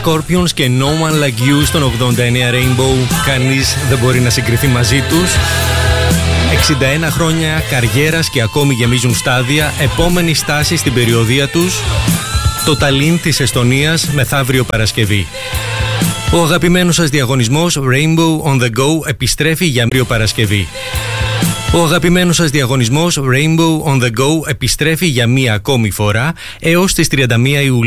Scorpions και No One Like You στον 89 Rainbow. Κανείς δεν μπορεί να συγκριθεί μαζί τους. 61 χρόνια καριέρας και ακόμη γεμίζουν στάδια. Επόμενη στάση στην περιοδεία τους, το Ταλίν της Εστονίας, μεθαύριο Παρασκευή. Ο αγαπημένος σας διαγωνισμός Rainbow on the Go επιστρέφει για αύριο Παρασκευή. Ο αγαπημένος σας διαγωνισμός Rainbow on the Go επιστρέφει για μία ακόμη φορά έως τις 31 Ιουλίου.